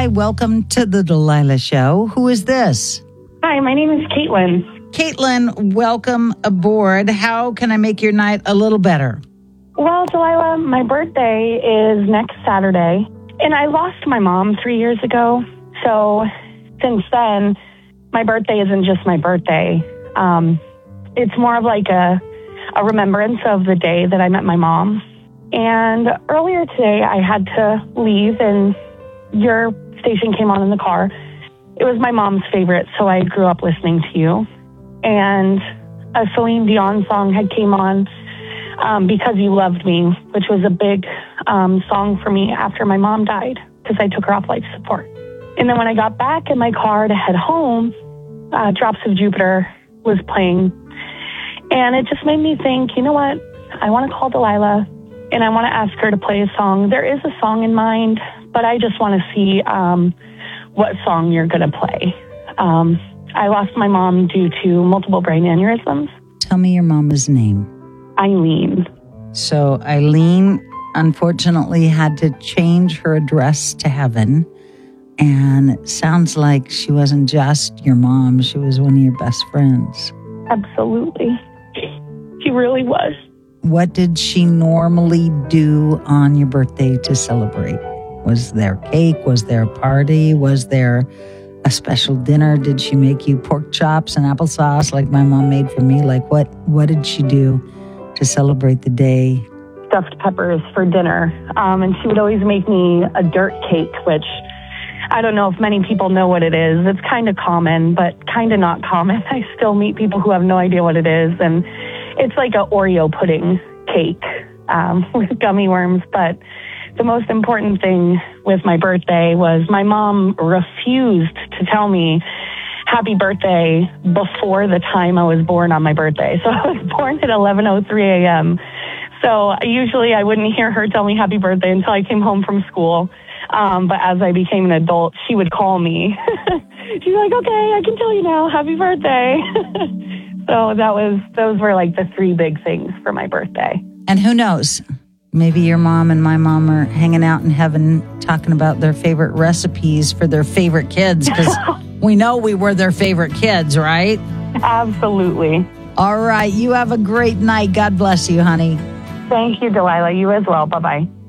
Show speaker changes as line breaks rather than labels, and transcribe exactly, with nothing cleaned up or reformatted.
Hi, welcome to the Delilah Show. Who is this?
Hi, my name is Caitlin.
Caitlin, welcome aboard. How can I make your night a little better?
Well, Delilah, my birthday is next Saturday, and I lost my mom three years ago. So since then, my birthday isn't just my birthday. Um, it's more of like a, a remembrance of the day that I met my mom. And earlier today, I had to leave, and your station came on in the car. It was my mom's favorite, so I grew up listening to you. And a Celine Dion song had came on, um, Because You Loved Me, which was a big um, song for me after my mom died, because I took her off life support. And then when I got back in my car to head home, uh, Drops of Jupiter was playing. And it just made me think, you know what? I want to call Delilah, and I want to ask her to play a song. There is a song in mind, but I just want to see um, what song you're going to play. Um, I lost my mom due to multiple brain aneurysms.
Tell me your mama's name.
Eileen.
So Eileen, unfortunately, had to change her address to heaven. And it sounds like she wasn't just your mom. She was one of your best friends.
Absolutely. She really was.
What did she normally do on your birthday to celebrate? Was there cake? Was there a party? Was there a special dinner? Did she make you pork chops and applesauce like my mom made for me? Like what, what did she do to celebrate the day?
Stuffed peppers for dinner. Um, and she would always make me a dirt cake, which I don't know if many people know what it is. It's kind of common, but kind of not common. I still meet people who have no idea what it is. And it's like a Oreo pudding cake um, with gummy worms. But the most important thing with my birthday was my mom refused to tell me happy birthday before the time I was born on my birthday. So I was born at eleven oh three a.m. So usually I wouldn't hear her tell me happy birthday until I came home from school. Um, but as I became an adult, she would call me. She's like, okay, I can tell you now, happy birthday. So that was, those were like the three big things for my birthday.
And who knows? Maybe your mom and my mom are hanging out in heaven talking about their favorite recipes for their favorite kids, because we know we were their favorite kids, right?
Absolutely.
All right. You have a great night. God bless you, honey.
Thank you, Delilah. You as well. Bye-bye.